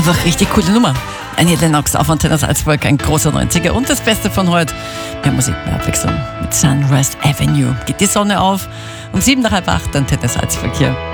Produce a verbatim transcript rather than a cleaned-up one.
Einfach richtig coole Nummer. Eine Lennox auf Antenne Salzburg, ein großer neunziger und das Beste von heute. Mehr Musik, mehr Abwechslung mit Sunrise Avenue. Geht die Sonne auf um sieben nach halb acht, Antenne Salzburg hier.